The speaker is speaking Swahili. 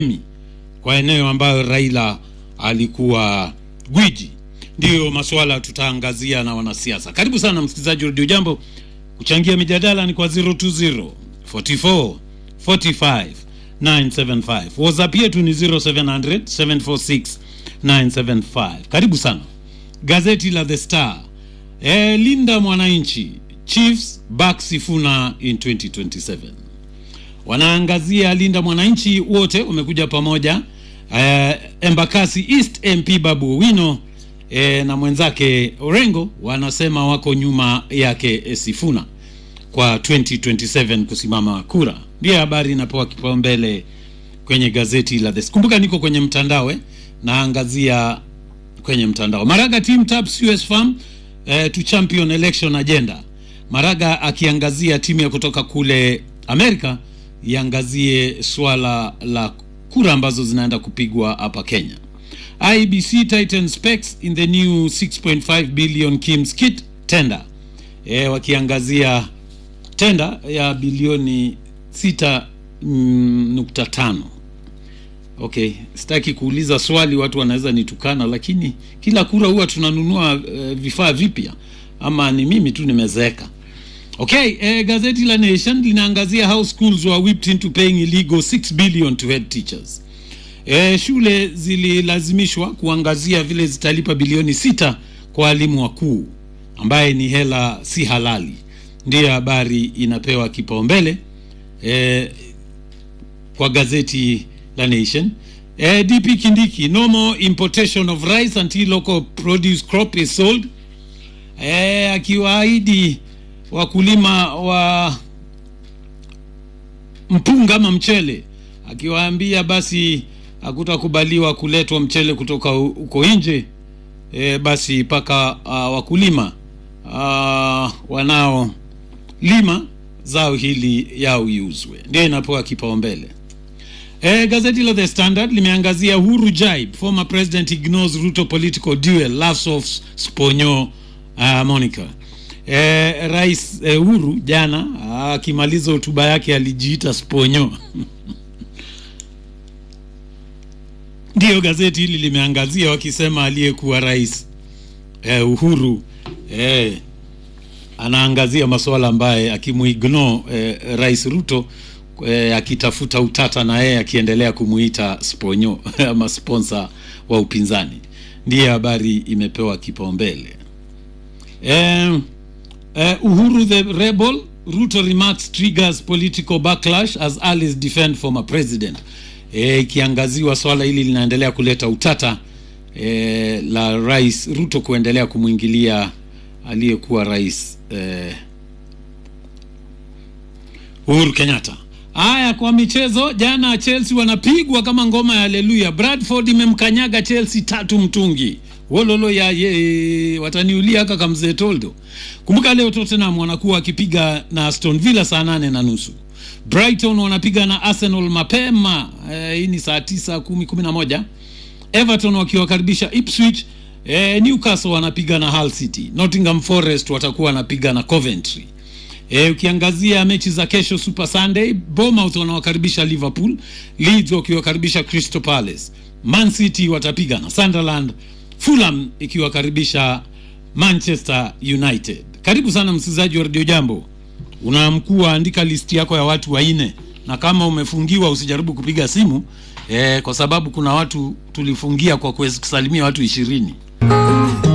kwa eneo ambayo Raila alikuwa gwiji. Ndio masuala tutaangazia na wanasiasa. Karibu sana msikilizaji Radio Jambo. Kuchangia mijadala ni kwa 020 44 45 975. WhatsApp yetu ni 0700 746 975. Karibu sana. Gazeti la The Star. Linda Mwananchi, Chiefs back Sifuna in 2027. Wanaangazia Linda Mwananchi, wote wamekuja pamoja. Embakasi East MP Babu Owino na mwenzake Orengo wanasema wako nyuma yake Sifuna kwa 2027 kusimama kura. Ndio habari inapewa kipaumbele kwenye gazeti la The Star. Kumbuka niko kwenye mtandao naangazia kwenye mtandao. Maraga team taps US Farm to champion election agenda. Maraga akiangazia timu ya kutoka kule Amerika iangazie swala la kura ambazo zinaenda kupigwa hapa Kenya. IBC Titan specs in the new 6.5 billion Kim's kit tender. Wakiangazia tenda ya bilioni 6.5. Okay, sitaki kuuliza swali, watu wanaweza nitukana, lakini kila kura huwa tunanunua vifaa vipya ama ni mimi tu nimezeeka? Okay, gazeti la Nation linaangazia how schools were whipped into paying illegal 6 billion to head teachers. Shule zililazimishwa kuangazia vile zitalipa bilioni 6 kwa walimu wakuu, ambaye ni hela si halali. Ndiyo habari inapewa kipaumbele kwa gazeti la Nation. DP Kindiki, no more importation of rice until local produce crop is sold. Akiwaahidi wakulima wa mpunga ama mchele, akiwaambia basi hakutakubaliwa kuletwa mchele kutoka huko nje, basi paka wakulima wanao lima zao hili yao iuzwe. Ndio inapewa kipaumbele. Gazeti la The Standard limeangazia Uhuru jibe, former president ignores Ruto political duel, laughs off Sponyo Monica. Rais Uhuru jana akimaliza hotuba yake alijiita Sponyo. Ndio gazeti hili limeangazia wakisema aliyekuwa rais Uhuru anaangazia masuala ambaye akimuignore rais Ruto, akitafuta utata na yeye akiendelea kumuita Sponyo ama sponsor wa upinzani. Ndiye habari imepewa kipaumbele. Uhuru the rebel, Ruto remarks triggers political backlash as allies defend former president. Ikiangaziwa swala hili linaendelea kuleta utata la rais Ruto kuendelea kumuingilia aliyekuwa rais Uhuru Kenyatta. Haya, kwa michezo, jana Chelsea wanapigwa kama ngoma ya haleluya. Bradford imemkanyaga Chelsea 3 mtungi. Wololo ya wataniulia kaka mzee Toldo. Kumbuka leo Tottenham wanakuwa akipiga na Aston Villa saa 8:30. Brighton wanapiga na Arsenal mapema, hii ni saa 9, 10, 11. Everton wakiwakaribisha Ipswich. Newcastle wanapiga na Hull City. Nottingham Forest watakuwa wanapiga na Coventry. Ukiangazia mechi za kesho Super Sunday, Bournemouth wanawakaribisha Liverpool, Leeds wakiwakaribisha Crystal Palace, Man City watapiga na Sunderland, Fulham ikiwakaribisha Manchester United. Karibu sana msikilizaji wa Radio Jambo. Unaamkua andika listi yako ya watu 4, na kama umefungiwa usijaribu kupiga simu kwa sababu kuna watu tulifungia kwa kusalimia watu 20.